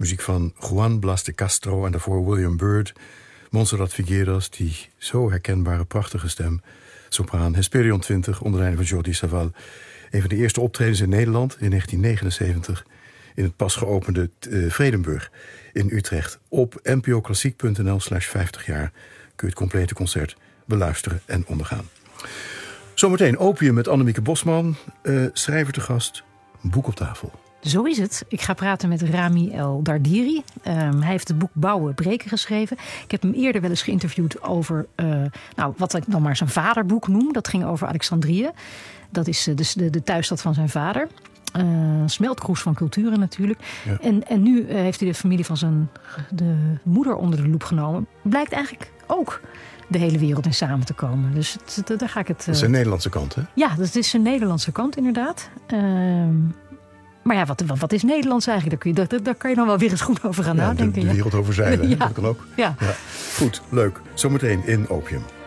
Muziek van Juan Blas de Castro en daarvoor William Byrd. Montserrat Figueras, die zo herkenbare, prachtige stem. Sopraan Hesperion 20, onder leiding van Jordi Savall. Een van de eerste optredens in Nederland in 1979... in het pas geopende Vredenburg in Utrecht. Op npoklassiek.nl/50 jaar kun je het complete concert beluisteren en ondergaan. Zometeen Opium met Annemieke Bosman, schrijver te gast, boek op tafel. Zo is het. Ik ga praten met Rami El Dardiri. Hij heeft het boek Bouwen, Breken geschreven. Ik heb hem eerder wel eens geïnterviewd over wat ik dan maar zijn vaderboek noem. Dat ging over Alexandrië. Dat is dus de thuisstad van zijn vader. Smeltkroes van culturen natuurlijk. Ja. En nu heeft hij de familie van de moeder onder de loep genomen. Blijkt eigenlijk ook de hele wereld in samen te komen. Dus daar ga ik het... Dat is een Nederlandse kant, hè? Ja, dat is een Nederlandse kant inderdaad. Maar ja, wat is Nederlands eigenlijk? Daar kan je dan wel weer eens goed over gaan nadenken. De wereld overzeilen, ja. dat kan ook. Ja. Ja. Goed, leuk. Zometeen in Opium.